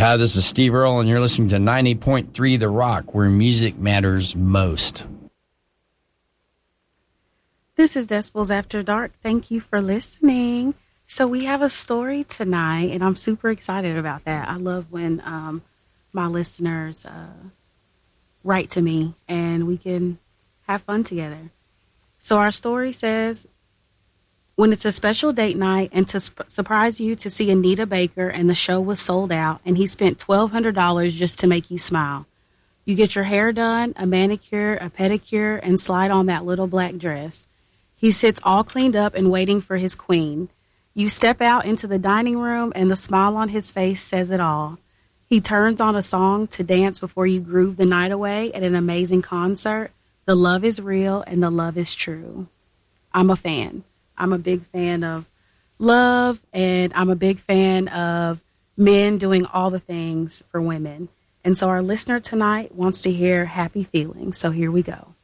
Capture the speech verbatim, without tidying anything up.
Hi, this is Steve Earle, and you're listening to ninety point three The Rock, where music matters most. This is Decibels After Dark. Thank you for listening. So we have a story tonight, and I'm super excited about that. I love when um, my listeners uh, write to me, and we can have fun together. So our story says, when it's a special date night and to sp- surprise you to see Anita Baker and the show was sold out and he spent twelve hundred dollars just to make you smile. You get your hair done, a manicure, a pedicure, and slide on that little black dress. He sits all cleaned up and waiting for his queen. You step out into the dining room and the smile on his face says it all. He turns on a song to dance before you groove the night away at an amazing concert. The love is real and the love is true. I'm a fan. I'm a big fan of love, and I'm a big fan of men doing all the things for women. And so our listener tonight wants to hear Happy Feelings. So here we go.